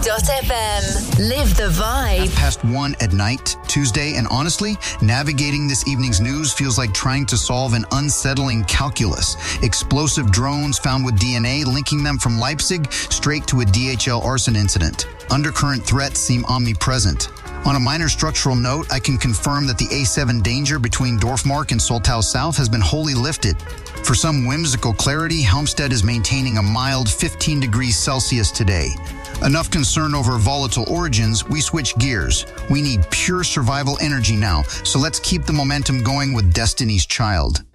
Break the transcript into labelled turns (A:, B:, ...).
A: Destiny.fm. Live the vibe.
B: Past 1 at night, Tuesday, and honestly, navigating this evening's news feels like trying to solve an unsettling calculus. Explosive drones found with DNA linking them from Leipzig straight to a DHL arson incident. Undercurrent threats seem omnipresent. On a minor structural note, I can confirm that the A7 danger between Dorfmark and Soltau South has been wholly lifted. For some whimsical clarity, Helmstedt is maintaining a mild 15 degrees Celsius today. Enough concern over volatile origins, we switch gears. We need pure survival energy now, so let's keep the momentum going with Destiny's Child.